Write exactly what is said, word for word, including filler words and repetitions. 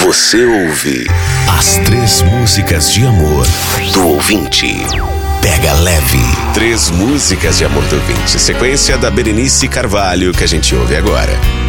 Você ouve as três músicas de amor do ouvinte. Pega leve. Três músicas de amor do ouvinte. Sequência da Berenice Carvalho que a gente ouve agora.